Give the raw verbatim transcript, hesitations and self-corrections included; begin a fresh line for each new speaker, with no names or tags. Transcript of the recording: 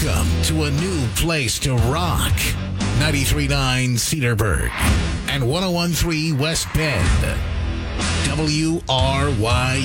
Welcome to a new place to rock. ninety-three point nine Cedarburg and one oh one point three West Bend. W R Y